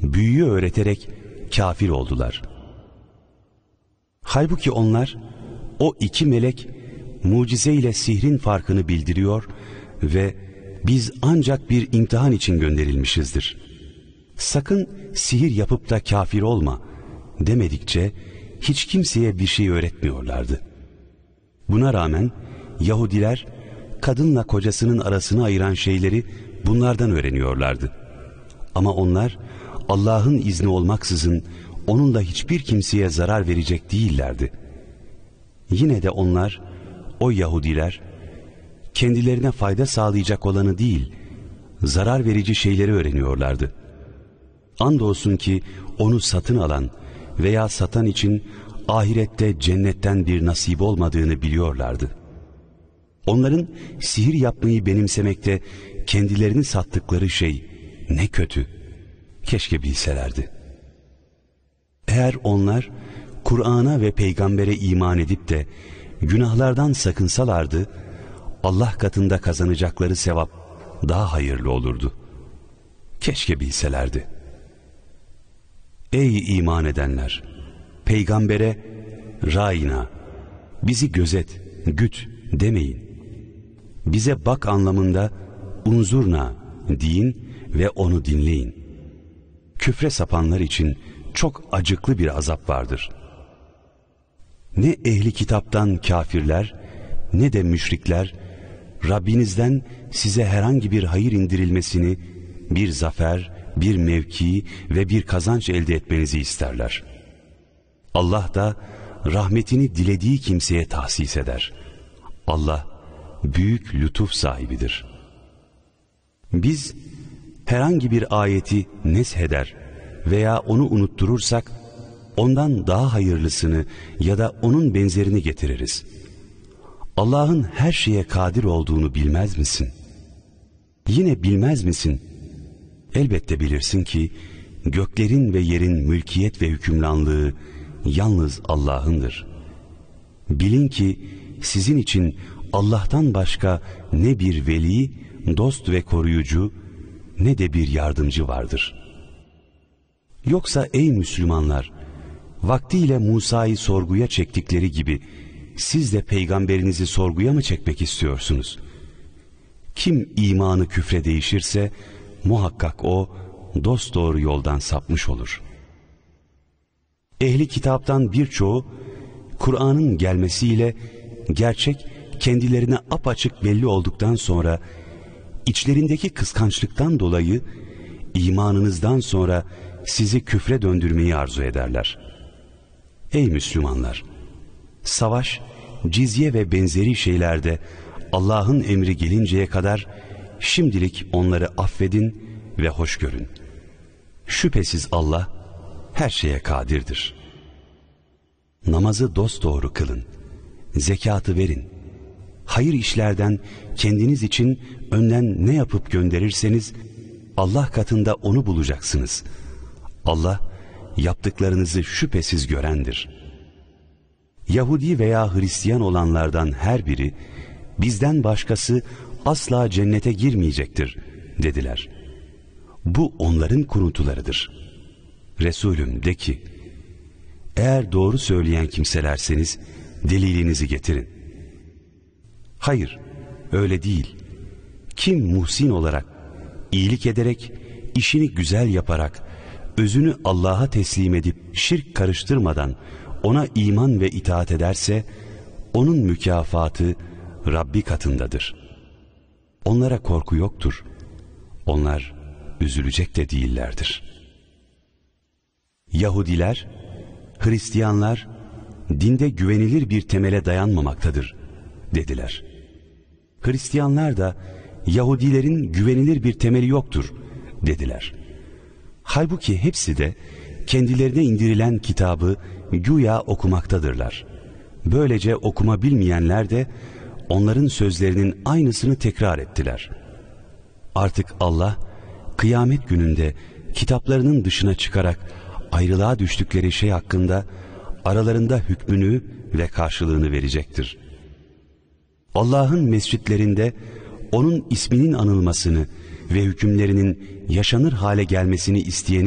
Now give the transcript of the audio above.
büyüyü öğreterek kafir oldular. Halbuki onlar, o iki melek mucize ile sihrin farkını bildiriyor ve biz ancak bir imtihan için gönderilmişizdir. Sakın sihir yapıp da kafir olma demedikçe hiç kimseye bir şey öğretmiyorlardı. Buna rağmen Yahudiler kadınla kocasının arasını ayıran şeyleri bunlardan öğreniyorlardı. Ama onlar Allah'ın izni olmaksızın onunla hiçbir kimseye zarar verecek değillerdi. Yine de onlar, o Yahudiler, kendilerine fayda sağlayacak olanı değil, zarar verici şeyleri öğreniyorlardı. Andolsun ki onu satın alan veya satan için ahirette cennetten bir nasip olmadığını biliyorlardı. Onların sihir yapmayı benimsemekte kendilerini sattıkları şey ne kötü, keşke bilselerdi. Eğer onlar Kur'an'a ve peygambere iman edip de günahlardan sakınsalardı, Allah katında kazanacakları sevap daha hayırlı olurdu. Keşke bilselerdi. Ey iman edenler! Peygambere Ra'ina, bizi gözet, güt demeyin. Bize bak anlamında unzurna deyin ve onu dinleyin. Küfre sapanlar için çok acıklı bir azap vardır. Ne ehli kitaptan kafirler ne de müşrikler Rabbinizden size herhangi bir hayır indirilmesini, bir zafer, bir mevki ve bir kazanç elde etmenizi isterler. Allah da rahmetini dilediği kimseye tahsis eder. Allah büyük lütuf sahibidir. Biz herhangi bir ayeti nesheder veya onu unutturursak ondan daha hayırlısını ya da onun benzerini getiririz. Allah'ın her şeye kadir olduğunu bilmez misin? Yine bilmez misin? Elbette bilirsin ki göklerin ve yerin mülkiyet ve hükümranlığı yalnız Allah'ındır. Bilin ki sizin için Allah'tan başka ne bir veli, dost ve koruyucu ne de bir yardımcı vardır. Yoksa ey Müslümanlar, vaktiyle Musa'yı sorguya çektikleri gibi siz de peygamberinizi sorguya mı çekmek istiyorsunuz? Kim imanı küfre değişirse muhakkak o dosdoğru yoldan sapmış olur. Ehli kitaptan birçoğu Kur'an'ın gelmesiyle gerçek kendilerine apaçık belli olduktan sonra içlerindeki kıskançlıktan dolayı imanınızdan sonra sizi küfre döndürmeyi arzu ederler. Ey Müslümanlar! Savaş, cizye ve benzeri şeylerde Allah'ın emri gelinceye kadar şimdilik onları affedin ve hoş görün. Şüphesiz Allah her şeye kadirdir. Namazı dosdoğru kılın, zekatı verin. Hayır işlerden kendiniz için önden ne yapıp gönderirseniz Allah katında onu bulacaksınız. Allah yaptıklarınızı şüphesiz görendir. Yahudi veya Hristiyan olanlardan her biri bizden başkası asla cennete girmeyecektir dediler. Bu onların kuruntularıdır. Resulüm de ki, eğer doğru söyleyen kimselerseniz delilinizi getirin. Hayır, öyle değil. Kim muhsin olarak, iyilik ederek, işini güzel yaparak, özünü Allah'a teslim edip şirk karıştırmadan ona iman ve itaat ederse, onun mükafatı Rabbi katındadır. Onlara korku yoktur. Onlar üzülecek de değillerdir. Yahudiler, Hristiyanlar dinde güvenilir bir temele dayanmamaktadır dediler. Hristiyanlar da Yahudilerin güvenilir bir temeli yoktur dediler. Halbuki hepsi de kendilerine indirilen kitabı güya okumaktadırlar. Böylece okuma bilmeyenler de onların sözlerinin aynısını tekrar ettiler. Artık Allah kıyamet gününde kitaplarının dışına çıkarak ayrılığa düştükleri şey hakkında aralarında hükmünü ve karşılığını verecektir. Allah'ın mescitlerinde onun isminin anılmasını ve hükümlerinin yaşanır hale gelmesini isteyeni